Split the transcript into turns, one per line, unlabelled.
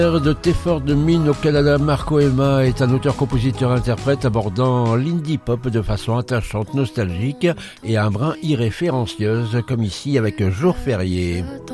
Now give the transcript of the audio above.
De Théford de Mine au Canada, Marco Emma est un auteur-compositeur-interprète abordant l'indie pop de façon attachante, nostalgique et un brin irréférencieuse, comme ici avec Jour férié.